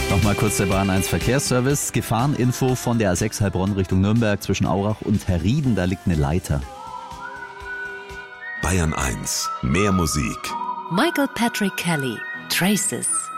Nochmal kurz der Bahn 1 Verkehrsservice. Gefahreninfo von der A6 Heilbronn Richtung Nürnberg zwischen Aurach und Herrieden. Da liegt eine Leiter. Bayern 1, mehr Musik. Michael Patrick Kelly, Traces.